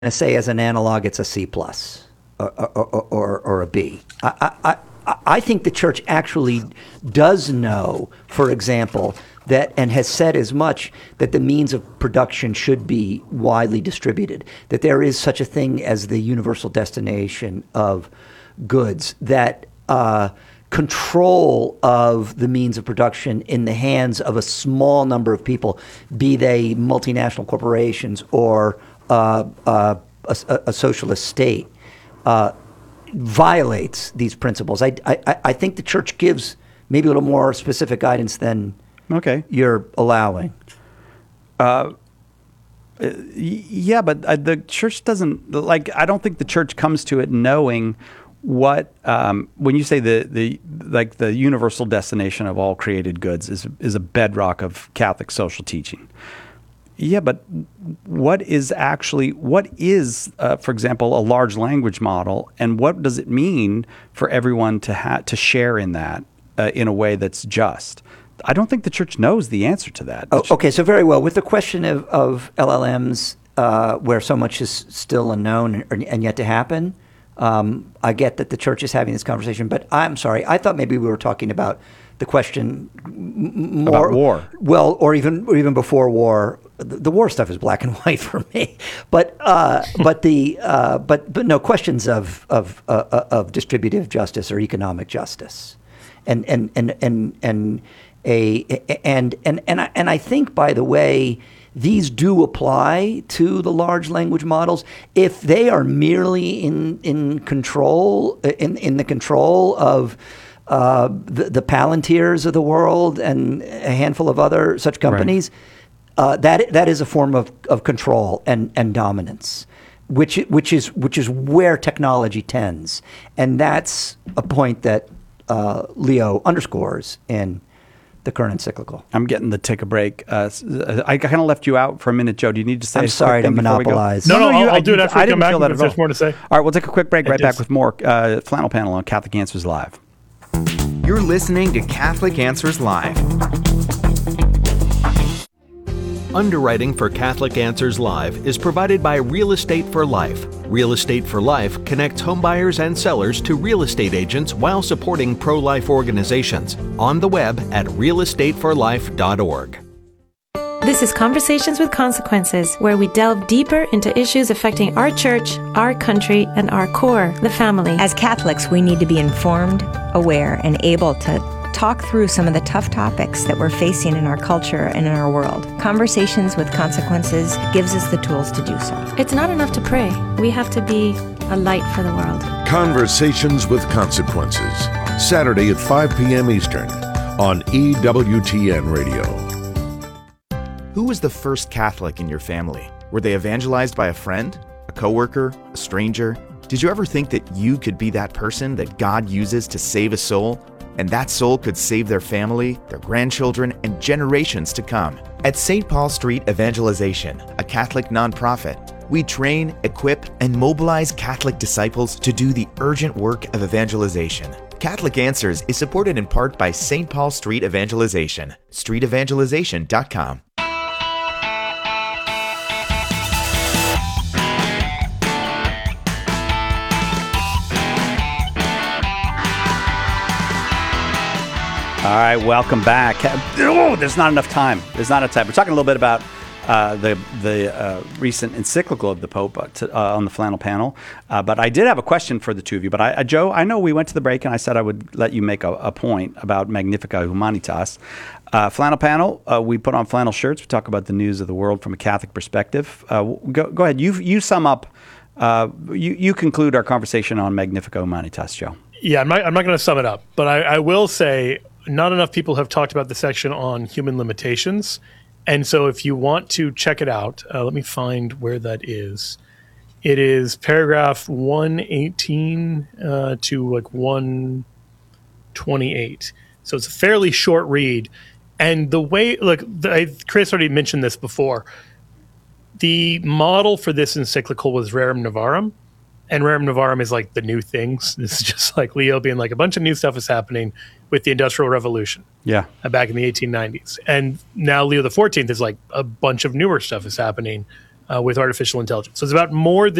to say as an analog, it's a C plus or a B. I think the church actually does know, for example, that, and has said as much, that the means of production should be widely distributed, that there is such a thing as the universal destination of goods, that control of the means of production in the hands of a small number of people, be they multinational corporations or a socialist state, violates these principles. I think the church gives maybe a little more specific guidance than you're allowing. Yeah, but the church doesn't, I don't think the church comes to it knowing what, when you say the universal destination of all created goods is a bedrock of Catholic social teaching. Yeah, but what is, for example, a large language model, and what does it mean for everyone to share in that in a way that's just? I don't think the church knows the answer to that. Okay, so very well. With the question of LLMs, where so much is still unknown and yet to happen, I get that the church is having this conversation, but I'm sorry, I thought maybe we were talking about the question more about war. Well, or even before war. The war stuff is black and white for me, but no questions of distributive justice or economic justice, and I think, by the way, these do apply to the large language models if they are merely in control in the control of the Palantirs of the world and a handful of other such companies. Right. That is a form of control and dominance, which is where technology tends, and that's a point that Leo underscores in the current encyclical. I'm getting the take a break. I kind of left you out for a minute, Joe. Do you need to say? I'm sorry to monopolize. No, I'll do it after we come back if there's more to say. All right, we'll take a quick break. Back with more Flannel Panel on Catholic Answers Live. You're listening to Catholic Answers Live. Underwriting for Catholic Answers Live is provided by Real Estate for Life. Real Estate for Life connects homebuyers and sellers to real estate agents while supporting pro-life organizations. On the web at realestateforlife.org. This is Conversations with Consequences, where we delve deeper into issues affecting our church, our country, and our core, the family. As Catholics, we need to be informed, aware, and able to talk through some of the tough topics that we're facing in our culture and in our world. Conversations with Consequences gives us the tools to do so. It's not enough to pray. We have to be a light for the world. Conversations with Consequences, Saturday at 5 p.m. Eastern on EWTN Radio. Who was the first Catholic in your family? Were they evangelized by a friend, a coworker, a stranger? Did you ever think that you could be that person that God uses to save a soul? And that soul could save their family, their grandchildren, and generations to come. At St. Paul Street Evangelization, a Catholic nonprofit, we train, equip, and mobilize Catholic disciples to do the urgent work of evangelization. Catholic Answers is supported in part by St. Paul Street Evangelization, streetevangelization.com. All right, welcome back. Oh, there's not enough time. We're talking a little bit about the recent encyclical of the Pope on the Flannel Panel. But I did have a question for the two of you. But Joe, I know we went to the break and I said I would let you make a point about Magnificat Humanitas. Flannel Panel, we put on flannel shirts. We talk about the news of the world from a Catholic perspective. Go ahead. You sum up. You conclude our conversation on Magnificat Humanitas, Joe. Yeah, I'm not going to sum it up, but I will say not enough people have talked about the section on human limitations. And so if you want to check it out, let me find where that is. It is paragraph 118 to 128. So it's a fairly short read. And the way, Chris already mentioned this before. The model for this encyclical was Rerum Novarum. And Rerum Novarum is like the new things. This is just like Leo being like, a bunch of new stuff is happening with the Industrial Revolution. Yeah. Back in the 1890s. And now Leo the 14th is like, a bunch of newer stuff is happening with artificial intelligence. So it's about more than